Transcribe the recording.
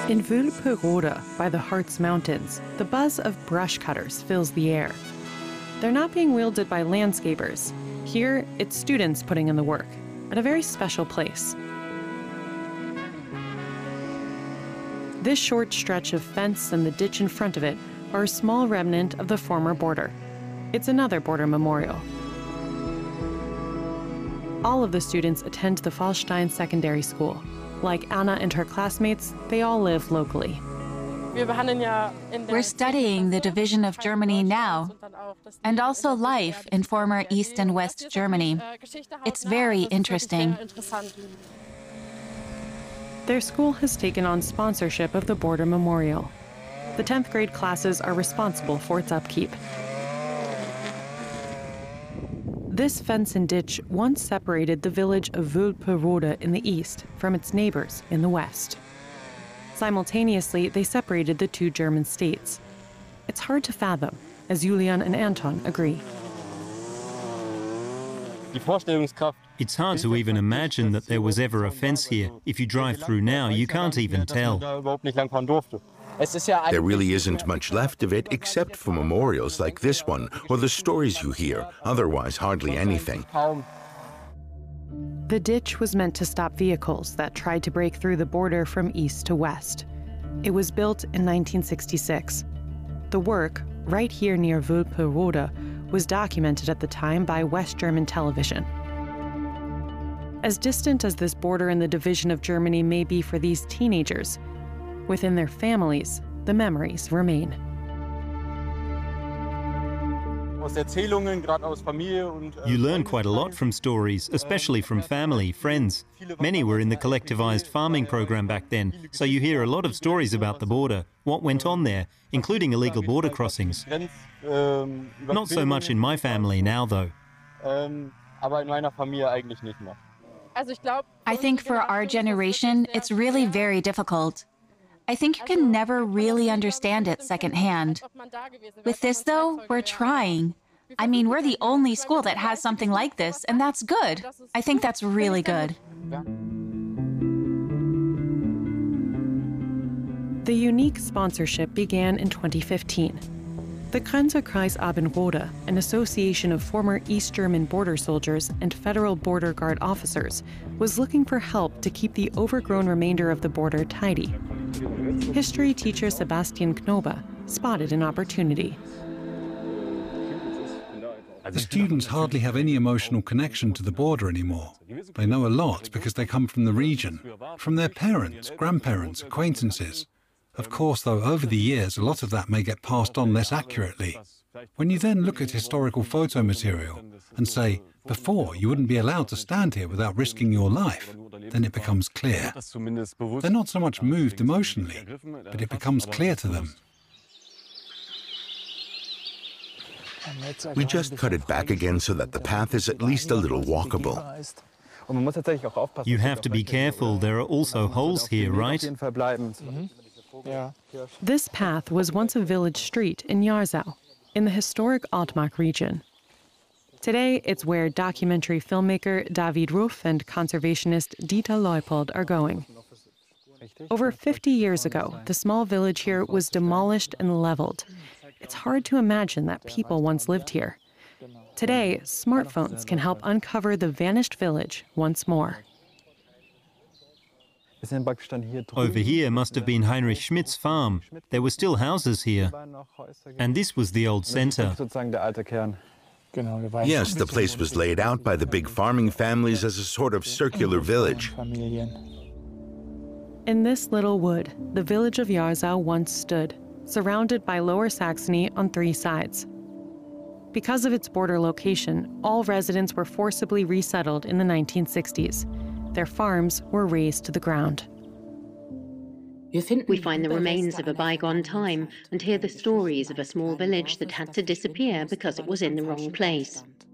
In Wülperode, by the Harz Mountains, the buzz of brush cutters fills the air. They're not being wielded by landscapers. Here, it's students putting in the work, at a very special place. This short stretch of fence and the ditch in front of it are a small remnant of the former border. It's another border memorial. All of the students attend the Fallstein Secondary School. Like Anna and her classmates, they all live locally. We're studying the division of Germany now, and also life in former East and West Germany. It's very interesting. Their school has taken on sponsorship of the Border Memorial. The 10th grade classes are responsible for its upkeep. This fence and ditch once separated the village of Wülperode in the east from its neighbors in the west. Simultaneously, they separated the two German states. It's hard to fathom, as Julian and Anton agree. It's hard to even imagine that there was ever a fence here. If you drive through now, you can't even tell. There really isn't much left of it except for memorials like this one or the stories you hear, otherwise hardly anything. The ditch was meant to stop vehicles that tried to break through the border from east to west. It was built in 1966. The work, right here near Wülperode, was documented at the time by West German television. As distant as this border in the division of Germany may be for these teenagers, within their families, the memories remain. You learn quite a lot from stories, especially from family, friends. Many were in the collectivized farming program back then, so you hear a lot of stories about the border, what went on there, including illegal border crossings. Not so much in my family now, though. I think for our generation, it's really very difficult. I think you can never really understand it secondhand. With this, though, we're trying. I mean, we're the only school that has something like this, and that's good. I think that's really good. The unique sponsorship began in 2015. The Grenzerkreis Abendrode, an association of former East German border soldiers and federal border guard officers, was looking for help to keep the overgrown remainder of the border tidy. History teacher Sebastian Knobe spotted an opportunity. The students hardly have any emotional connection to the border anymore. They know a lot because they come from the region, from their parents, grandparents, acquaintances. Of course, though, over the years, a lot of that may get passed on less accurately. When you then look at historical photo material and say, before, you wouldn't be allowed to stand here without risking your life, then it becomes clear. They're not so much moved emotionally, but it becomes clear to them. We just cut it back again so that the path is at least a little walkable. You have to be careful. There are also holes here, right? This path was once a village street in Jarzau, in the historic Altmark region. Today, it's where documentary filmmaker David Ruff and conservationist Dieter Leupold are going. Over 50 years ago, the small village here was demolished and leveled. It's hard to imagine that people once lived here. Today, smartphones can help uncover the vanished village once more. Over here must have been Heinrich Schmidt's farm. There were still houses here. And this was the old center. Yes, the place was laid out by the big farming families as a sort of circular village. In this little wood, the village of Jarzau once stood, surrounded by Lower Saxony on 3 sides. Because of its border location, all residents were forcibly resettled in the 1960s. Their farms were razed to the ground. We find the remains of a bygone time and hear the stories of a small village that had to disappear because it was in the wrong place.